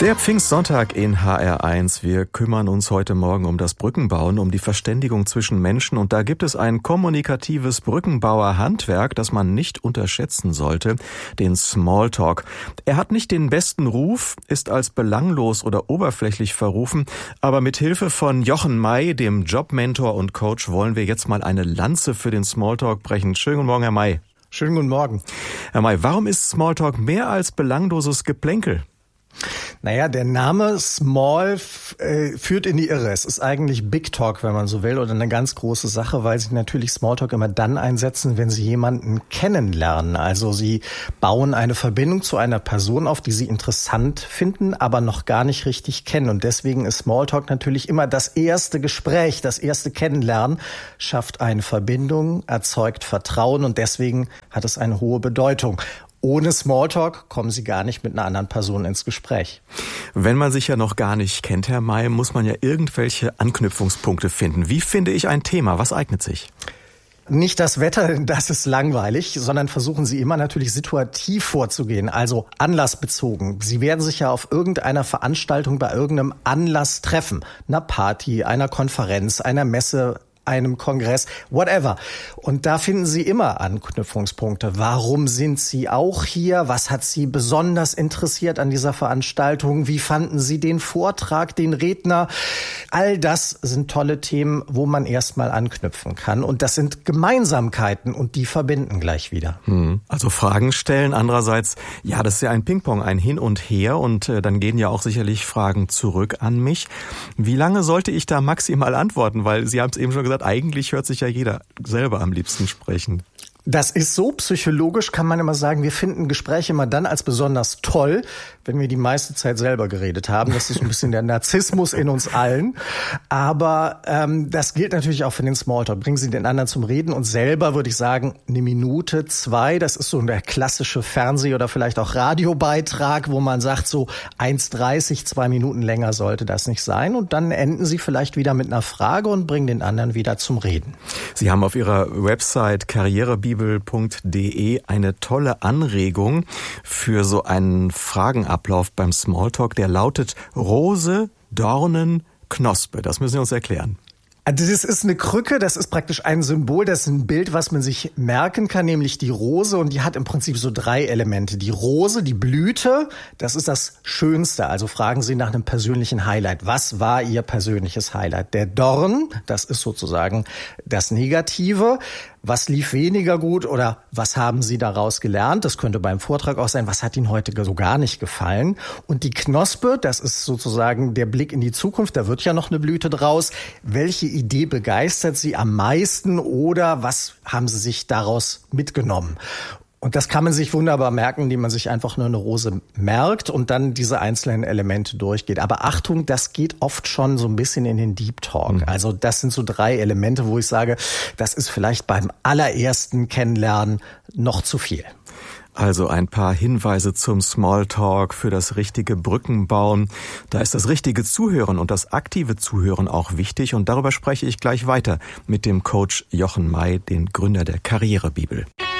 Der Pfingstsonntag in HR1. Wir kümmern uns heute Morgen um das Brückenbauen, um die Verständigung zwischen Menschen. Und da gibt es ein kommunikatives Brückenbauerhandwerk, das man nicht unterschätzen sollte, den Smalltalk. Er hat nicht den besten Ruf, ist als belanglos oder oberflächlich verrufen. Aber mit Hilfe von Jochen May, dem Jobmentor und Coach, wollen wir jetzt mal eine Lanze für den Smalltalk brechen. Schönen guten Morgen, Herr May. Schönen guten Morgen. Herr May, warum ist Smalltalk mehr als belangloses Geplänkel? Naja, der Name Small führt in die Irre. Es ist eigentlich Big Talk, wenn man so will, oder eine ganz große Sache, weil Sie natürlich Smalltalk immer dann einsetzen, wenn Sie jemanden kennenlernen. Also Sie bauen eine Verbindung zu einer Person auf, die Sie interessant finden, aber noch gar nicht richtig kennen. Und deswegen ist Smalltalk natürlich immer das erste Gespräch, das erste Kennenlernen, schafft eine Verbindung, erzeugt Vertrauen und deswegen hat es eine hohe Bedeutung. Ohne Smalltalk kommen Sie gar nicht mit einer anderen Person ins Gespräch. Wenn man sich ja noch gar nicht kennt, Herr May, muss man ja irgendwelche Anknüpfungspunkte finden. Wie finde ich ein Thema? Was eignet sich? Nicht das Wetter, das ist langweilig, sondern versuchen Sie immer natürlich situativ vorzugehen, also anlassbezogen. Sie werden sich ja auf irgendeiner Veranstaltung bei irgendeinem Anlass treffen, einer Party, einer Konferenz, einer Messe, einem Kongress, whatever. Und da finden Sie immer Anknüpfungspunkte. Warum sind Sie auch hier? Was hat Sie besonders interessiert an dieser Veranstaltung? Wie fanden Sie den Vortrag, den Redner? All das sind tolle Themen, wo man erstmal anknüpfen kann. Und das sind Gemeinsamkeiten und die verbinden gleich wieder. Also Fragen stellen. Andererseits, ja, das ist ja ein Ping-Pong, ein Hin und Her. Und dann gehen ja auch sicherlich Fragen zurück an mich. Wie lange sollte ich da maximal antworten? Weil Sie haben es eben schon gesagt, eigentlich hört sich ja jeder selber am liebsten sprechen. Das ist so, psychologisch kann man immer sagen, wir finden Gespräche immer dann als besonders toll, wenn wir die meiste Zeit selber geredet haben. Das ist so ein bisschen der Narzissmus in uns allen. Aber das gilt natürlich auch für den Smalltalk. Bringen Sie den anderen zum Reden und selber würde ich sagen, 1 Minute, 2, das ist so der klassische Fernseh- oder vielleicht auch Radiobeitrag, wo man sagt so 1,30, 2 Minuten länger sollte das nicht sein. Und dann enden Sie vielleicht wieder mit einer Frage und bringen den anderen wieder zum Reden. Sie haben auf Ihrer Website karrierebibel.de eine tolle Anregung für so einen Fragenablauf beim Smalltalk, der lautet Rose, Dornen, Knospe. Das müssen Sie uns erklären. Also das ist eine Krücke, das ist praktisch ein Symbol, das ist ein Bild, was man sich merken kann, nämlich die Rose, und die hat im Prinzip so 3 Elemente. Die Rose, die Blüte, das ist das Schönste, also fragen Sie nach einem persönlichen Highlight. Was war Ihr persönliches Highlight? Der Dorn, das ist sozusagen das Negative. Was lief weniger gut oder was haben Sie daraus gelernt? Das könnte beim Vortrag auch sein. Was hat Ihnen heute so gar nicht gefallen? Und die Knospe, das ist sozusagen der Blick in die Zukunft. Da wird ja noch eine Blüte draus. Welche Idee begeistert Sie am meisten oder was haben Sie sich daraus mitgenommen? Und das kann man sich wunderbar merken, indem man sich einfach nur eine Rose merkt und dann diese einzelnen Elemente durchgeht. Aber Achtung, das geht oft schon so ein bisschen in den Deep Talk. Also das sind so 3 Elemente, wo ich sage, das ist vielleicht beim allerersten Kennenlernen noch zu viel. Also ein paar Hinweise zum Smalltalk für das richtige Brückenbauen. Da ist das richtige Zuhören und das aktive Zuhören auch wichtig. Und darüber spreche ich gleich weiter mit dem Coach Jochen May, den Gründer der Karrierebibel.